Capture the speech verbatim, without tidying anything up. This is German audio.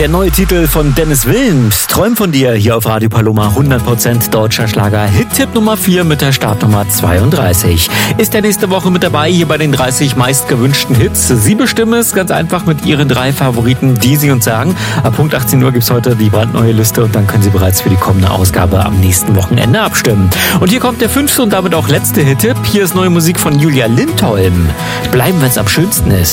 Der neue Titel von Dennis Wilms, Träum von dir, hier auf Radio Paloma, hundert Prozent deutscher Schlager. Hit-Tipp Nummer vier mit der Startnummer zweiunddreißig. Ist er nächste Woche mit dabei, hier bei den dreißig meistgewünschten Hits. Sie bestimmen es ganz einfach mit Ihren drei Favoriten, die Sie uns sagen. Ab Punkt achtzehn Uhr gibt es heute die brandneue Liste und dann können Sie bereits für die kommende Ausgabe am nächsten Wochenende abstimmen. Und hier kommt der fünfte und damit auch letzte Hit-Tipp. Hier ist neue Musik von Julia Lindholm. Bleiben, wenn es am schönsten ist.